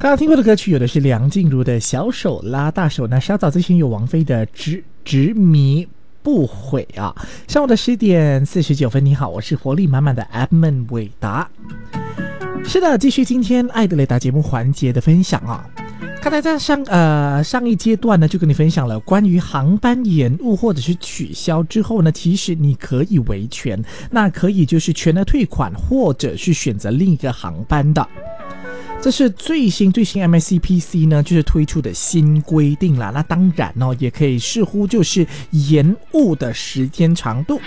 刚刚听过的歌曲有的是梁静茹的小手拉大手，那稍早之前有王菲的执迷不悔啊。上午的10点49分，你好，我是活力满满的 Edmond 伟达。是的，继续今天爱的雷达节目环节的分享啊。刚才在上一阶段呢，就跟你分享了关于航班延误或者是取消之后呢，其实你可以维权，那可以就是全额退款，或者是选择另一个航班的。这是最新 MSCPC 呢就是推出的新规定啦，那当然哦，也可以视乎就是延误的时间长度。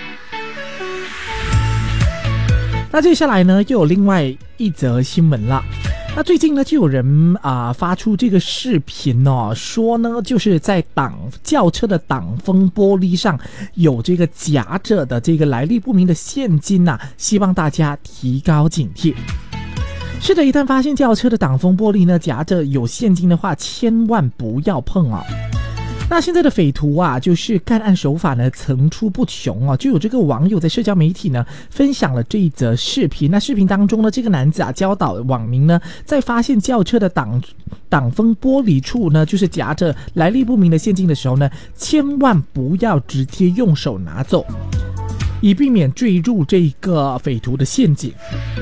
那接下来呢又有另外一则新闻啦。那最近呢就有人发出这个视频哦，说呢就是在轿车的挡风玻璃上有这个夹着的这个来历不明的现金啊，希望大家提高警惕。是的，一旦发现轿车的挡风玻璃呢夹着有现金的话，千万不要碰啊。那现在的匪徒啊，就是干案手法呢层出不穷啊，就有这个网友在社交媒体呢分享了这一则视频。那视频当中呢，这个男子啊教导网民呢，在发现轿车的挡风玻璃处呢，就是夹着来历不明的现金的时候呢，千万不要直接用手拿走，以避免坠入这个匪徒的陷阱。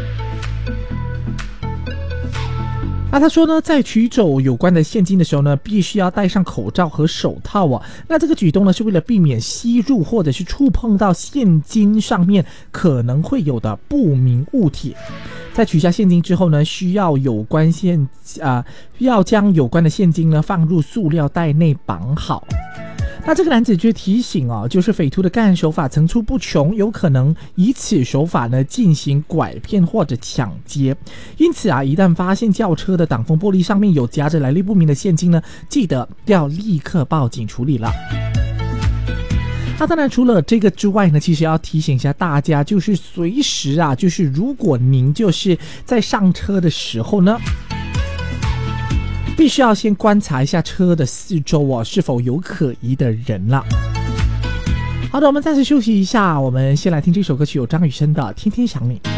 那他说呢，在取走有关的现金的时候呢，必须要戴上口罩和手套哦。那这个举动呢，是为了避免吸入或者是触碰到现金上面可能会有的不明物体。在取下现金之后呢，需要将有关的现金呢放入塑料袋内绑好。那这个男子就提醒哦，就是匪徒的干案手法层出不穷，有可能以此手法呢进行拐骗或者抢劫。因此啊，一旦发现轿车的挡风玻璃上面有夹着来历不明的现金呢，记得要立刻报警处理了。那当然除了这个之外呢，其实要提醒一下大家，就是随时啊，就是如果您就是在上车的时候呢，必须要先观察一下车的四周哦，是否有可疑的人了。好的，我们暂时休息一下，我们先来听这首歌曲，有张雨生的《天天想你》。